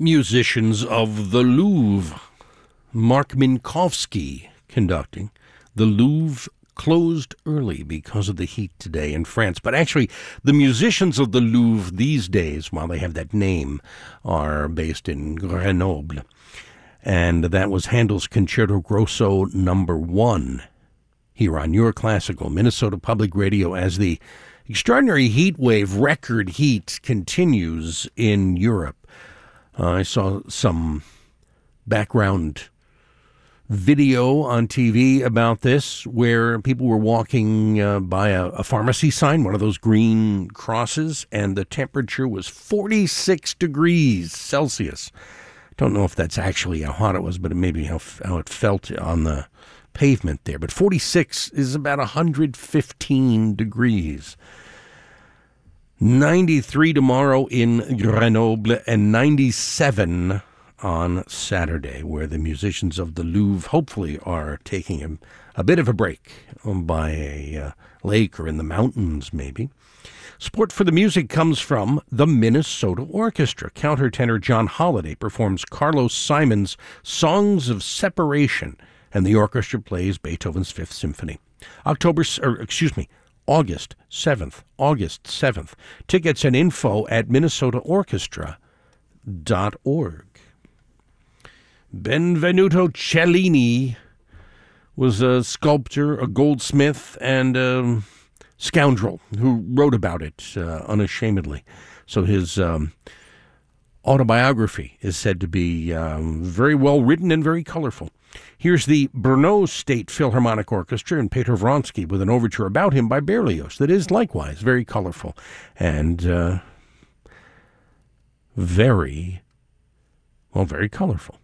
Musicians of the Louvre. Mark Minkowski conducting. The Louvre closed early because of the heat today in France. But actually, the musicians of the Louvre these days, while they have that name, are based in Grenoble. And that was Handel's Concerto Grosso number 1 here on Your Classical, Minnesota Public Radio, as the extraordinary heat wave, record heat, continues in Europe. I saw some background video on TV about this where people were walking by a pharmacy sign, one of those green crosses, and the temperature was 46 degrees Celsius. Don't know if that's actually how hot it was, but maybe how it felt on the pavement there. But 46 is about 115 degrees. 93 tomorrow in Grenoble and 97 on Saturday, where the musicians of the Louvre hopefully are taking a bit of a break by a lake or in the mountains maybe. Support for the music comes from the Minnesota Orchestra. Countertenor John Holliday performs Carlos Simon's Songs of Separation, and the orchestra plays Beethoven's Fifth Symphony. August 7th. Tickets and info at minnesotaorchestra.org. Benvenuto Cellini was a sculptor, a goldsmith, and a scoundrel who wrote about it unashamedly. So his autobiography is said to be very well written and very colorful. Here's the Brno State Philharmonic Orchestra and Peter Vronsky with an overture about him by Berlioz that is likewise very colorful and very colorful.